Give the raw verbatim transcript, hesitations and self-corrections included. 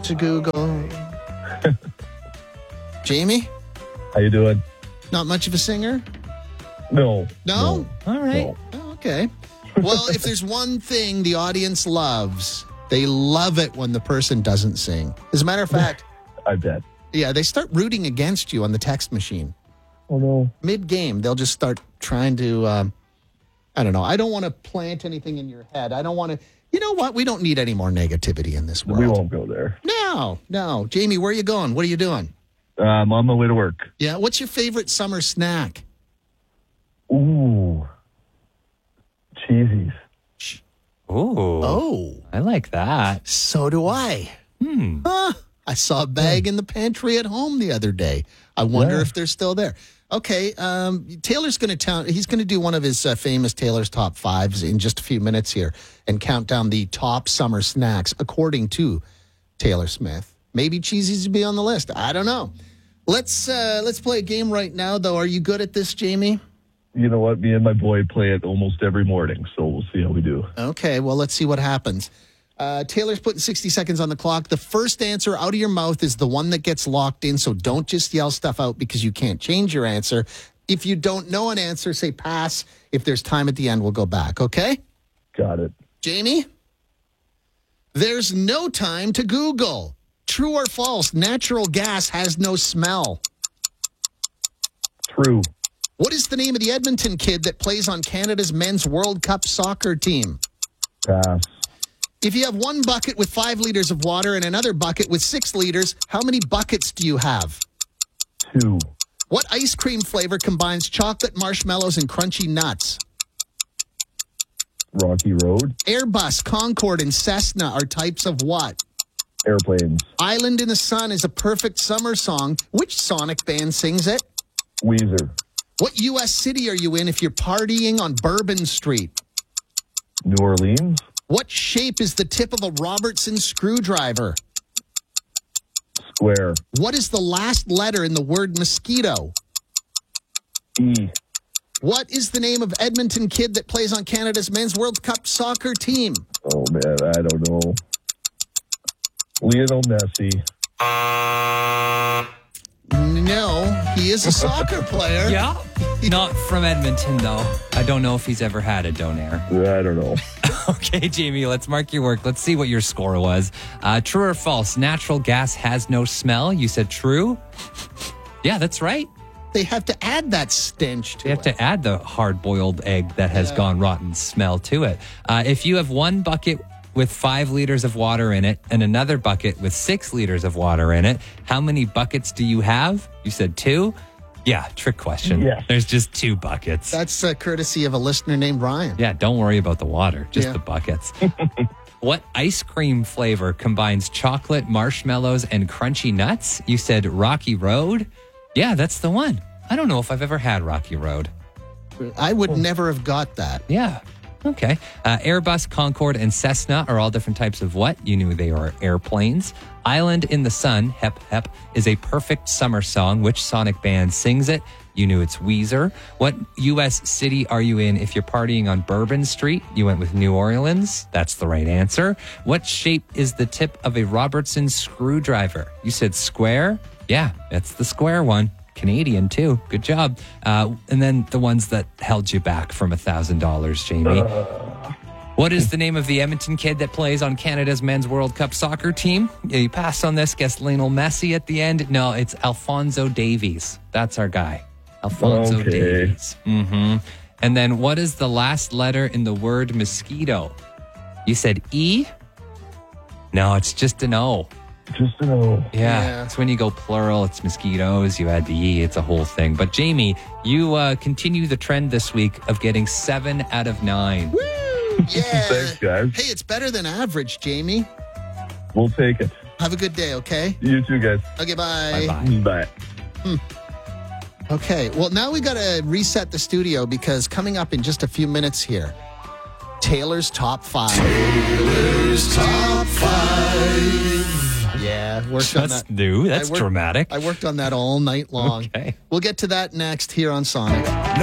to Google. Jamie? How you doing? Not much of a singer? No. No? All right. No. Oh, okay. Well, if there's one thing the audience loves, they love it when the person doesn't sing. As a matter of fact, I bet. yeah, they start rooting against you on the text machine. Oh, no. Mid-game, they'll just start trying to, um, I don't know. I don't want to plant anything in your head. I don't want to, you know what? We don't need any more negativity in this world. We won't go there. No, no. Jamie, where are you going? What are you doing? Uh, I'm on my way to work. Yeah, what's your favorite summer snack? Ooh. Cheesies. Ooh. Oh, I like that. so do I. Hmm. Huh. I saw a bag in the pantry at home the other day. I wonder Yeah. if they're still there. Okay, um, Taylor's going to tell. He's going to do one of his uh, famous Taylor's top fives in just a few minutes here and count down the top summer snacks according to Taylor Smith. Maybe cheesies would be on the list. I don't know. Let's uh, let's play a game right now, though. Are you good at this, Jamie? You know what? Me and my boy play it almost every morning, so we'll see how we do. Okay, well, let's see what happens. Uh, Taylor's putting sixty seconds on the clock. The first answer out of your mouth is the one that gets locked in, so don't just yell stuff out because you can't change your answer. If you don't know an answer, say pass. If there's time at the end, we'll go back, okay? Got it. Jamie? There's no time to Google. True or false, natural gas has no smell. True. What is the name of the Edmonton kid that plays on Canada's men's World Cup soccer team? Pass. If you have one bucket with five liters of water and another bucket with six liters, how many buckets do you have? Two. What ice cream flavor combines chocolate, marshmallows, and crunchy nuts? Rocky Road. Airbus, Concorde, and Cessna are types of what? Airplanes. Island in the Sun is a perfect summer song. Which Sonic band sings it? Weezer. What U S city are you in if you're partying on Bourbon Street? New Orleans. What shape is the tip of a Robertson screwdriver? Square. What is the last letter in the word mosquito? E. What is the name of Edmonton kid that plays on Canada's men's World Cup soccer team? Oh, man, I don't know. Lionel Messi. No, he is a soccer player. Yeah. Not from Edmonton, though. I don't know if he's ever had a donair. I don't know. Okay, Jamie, let's mark your work. Let's see what your score was. Uh, true or false? Natural gas has no smell. You said true. Yeah, that's right. They have to add that stench to You have it. to add the hard-boiled egg that has Yeah. gone rotten smell to it. Uh, if you have one bucket with five liters of water in it and another bucket with six liters of water in it, how many buckets do you have? You said two. Yeah, trick question. Yes. There's just two buckets. That's uh, courtesy of a listener named Ryan. Yeah, don't worry about the water, just Yeah. the buckets. What ice cream flavor combines chocolate, marshmallows, and crunchy nuts? You said Rocky Road? Yeah, that's the one. I don't know if I've ever had Rocky Road. I would never have got that. Yeah. Okay. Uh, Airbus, Concorde, and Cessna are all different types of what? You knew they are airplanes. Island in the Sun, Hep Hep, is a perfect summer song. Which Sonic band sings it? You knew it's Weezer. What U S city are you in if you're partying on Bourbon Street? You went with New Orleans. That's the right answer. What shape is the tip of a Robertson screwdriver? You said square? Yeah, that's the square one. Canadian, too. Good job. Uh, and then the ones that held you back from one thousand dollars, Jamie. What is the name of the Edmonton kid that plays on Canada's men's World Cup soccer team? Yeah, you passed on this. Guess Lionel Messi at the end. No, it's Alphonso Davies. That's our guy. Alphonso Okay. Davies. Mm-hmm. And then what is the last letter in the word mosquito? You said E? No, it's just an O. Just to know. Yeah, Yeah. it's when you go plural, it's mosquitoes. You add the E, it's a whole thing. But Jamie, you uh, continue the trend this week of getting seven out of nine. Woo! Yeah. Thanks, guys. Hey, it's better than average, Jamie. We'll take it. Have a good day, okay? You too, guys. Okay, bye. Bye-bye. Bye. Okay, well, now we got to reset the studio because coming up in just a few minutes here, Taylor's Top Five. Taylor's Top Five. Yeah, worked on That's that. new. That's I worked- dramatic. I worked on that all night long. Okay. We'll get to that next here on Sonic.